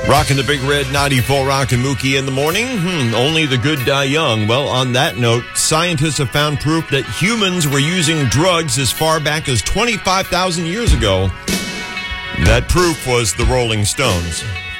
Rocking the Big Red 94 Rock and Mookie in the morning. Only the good die young. Well, on that note, scientists have found proof that humans were using drugs as far back as 25,000 years ago. That proof was the Rolling Stones.